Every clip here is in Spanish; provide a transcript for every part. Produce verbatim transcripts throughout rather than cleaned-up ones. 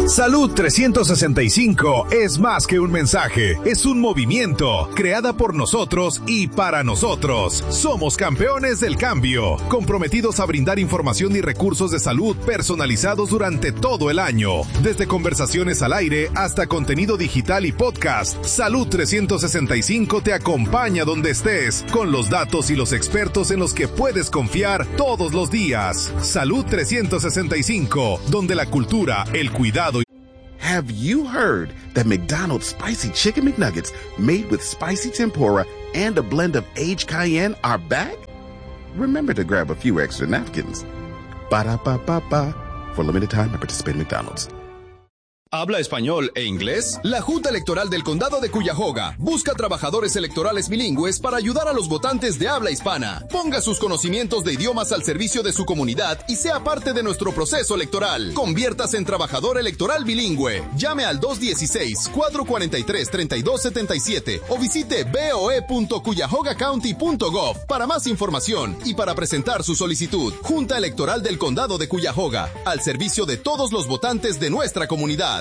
Salud trescientos sesenta y cinco es más que un mensaje, es un movimiento, creada por nosotros y para nosotros. Somos campeones del cambio, comprometidos a brindar información y recursos de salud personalizados durante todo el año. Desde conversaciones al aire hasta contenido digital y podcast, Salud trescientos sesenta y cinco te acompaña donde estés, con los datos y los expertos en los que puedes confiar todos los días. Salud trescientos sesenta y cinco, donde la cultura, el cuidado. Have you heard that McDonald's Spicy Chicken McNuggets, made with spicy tempura and a blend of aged cayenne, are back? Remember to grab a few extra napkins. Ba-da-ba-ba-ba. For a limited time, I participate in McDonald's. ¿Habla español e inglés? La Junta Electoral del Condado de Cuyahoga busca trabajadores electorales bilingües para ayudar a los votantes de habla hispana. Ponga sus conocimientos de idiomas al servicio de su comunidad y sea parte de nuestro proceso electoral. Conviértase en trabajador electoral bilingüe. Llame al dos uno seis, cuatro cuatro tres, tres dos siete siete o visite b o e punto cuyahoga county punto gov para más información y para presentar su solicitud. Junta Electoral del Condado de Cuyahoga, al servicio de todos los votantes de nuestra comunidad.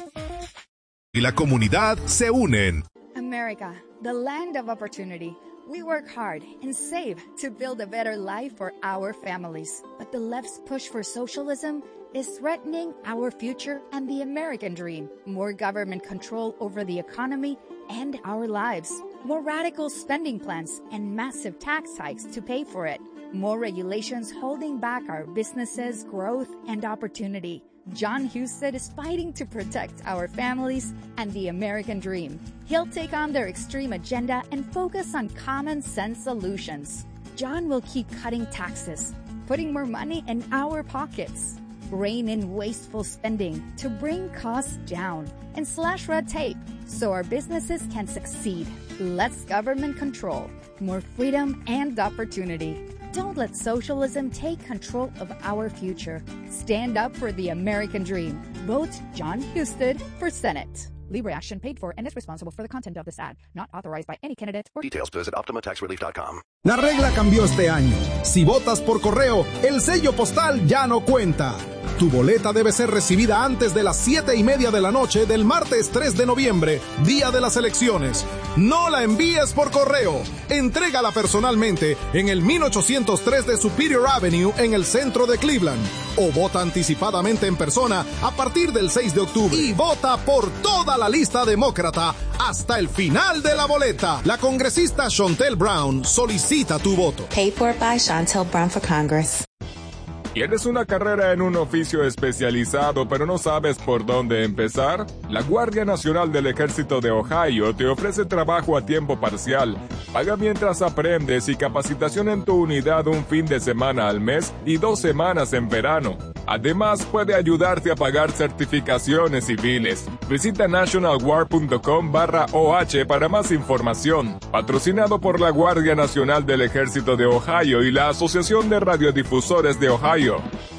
Y la comunidad se unen. America, the land of opportunity. We work hard and save to build a better life for our families. But the left's push for socialism is threatening our future and the American dream. More government control over the economy and our lives. More radical spending plans and massive tax hikes to pay for it. More regulations holding back our businesses, growth, and opportunity. John Husted is fighting to protect our families and the American dream. He'll take on their extreme agenda and focus on common sense solutions. John will keep cutting taxes, putting more money in our pockets, rein in wasteful spending to bring costs down, and slash red tape so our businesses can succeed. Less government control, more freedom and opportunity. Don't let socialism take control of our future. Stand up for the American dream. Vote John Husted for Senate. Libre Action paid for and is responsible for the content of this ad. Not authorized by any candidate or... Details visit optima tax relief dot com. La regla cambió este año. Si votas por correo, el sello postal ya no cuenta. Tu boleta debe ser recibida antes de las siete y media de la noche del martes tres de noviembre, día de las elecciones. No la envíes por correo. Entrégala personalmente en el mil ochocientos tres de Superior Avenue en el centro de Cleveland. O vota anticipadamente en persona a partir del seis de octubre. Y vota por toda la lista demócrata hasta el final de la boleta. La congresista Shontel Brown solicita tu voto. Paid for by Shontel Brown for Congress. ¿Tienes una carrera en un oficio especializado pero no sabes por dónde empezar? La Guardia Nacional del Ejército de Ohio te ofrece trabajo a tiempo parcial, paga mientras aprendes y capacitación en tu unidad un fin de semana al mes y dos semanas en verano. Además, puede ayudarte a pagar certificaciones civiles. Visita nationalguard.com barra OH para más información. Patrocinado por la Guardia Nacional del Ejército de Ohio y la Asociación de Radiodifusores de Ohio.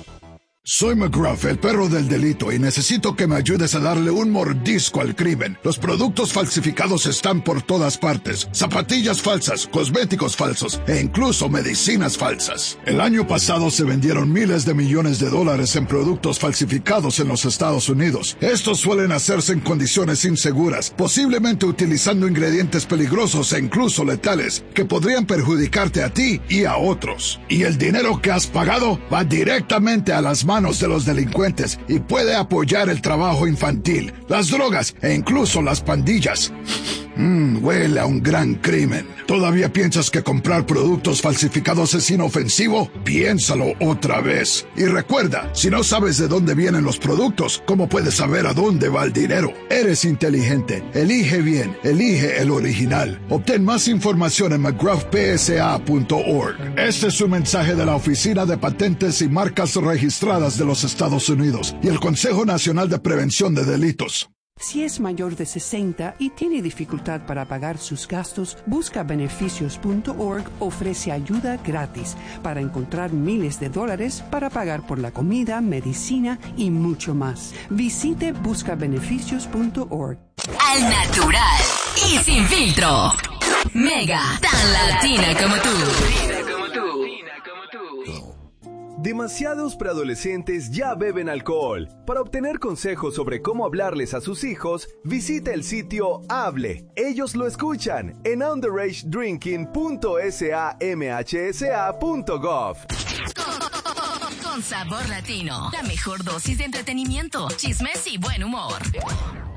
Soy McGruff, el perro del delito, y necesito que me ayudes a darle un mordisco al crimen. Los productos falsificados están por todas partes. Zapatillas falsas, cosméticos falsos e incluso medicinas falsas. El año pasado se vendieron miles de millones de dólares en productos falsificados en los Estados Unidos. Estos suelen hacerse en condiciones inseguras, posiblemente utilizando ingredientes peligrosos e incluso letales, que podrían perjudicarte a ti y a otros. Y el dinero que has pagado va directamente a las manos de los delincuentes y puede apoyar el trabajo infantil, las drogas e incluso las pandillas. Mmm, huele a un gran crimen. ¿Todavía piensas que comprar productos falsificados es inofensivo? Piénsalo otra vez. Y recuerda, si no sabes de dónde vienen los productos, ¿cómo puedes saber a dónde va el dinero? Eres inteligente. Elige bien. Elige el original. Obtén más información en mcgruff p s a punto org. Este es un mensaje de la Oficina de Patentes y Marcas Registradas de los Estados Unidos y el Consejo Nacional de Prevención de Delitos. Si es mayor de sesenta y tiene dificultad para pagar sus gastos, busca beneficios punto org ofrece ayuda gratis para encontrar miles de dólares para pagar por la comida, medicina y mucho más. Visite busca beneficios punto org. Al natural y sin filtro. Mega, tan latina como tú. Demasiados preadolescentes ya beben alcohol. Para obtener consejos sobre cómo hablarles a sus hijos, visita el sitio Hable. Ellos lo escuchan en underage drinking punto samhsa punto gov. Con sabor latino, la mejor dosis de entretenimiento, chismes y buen humor.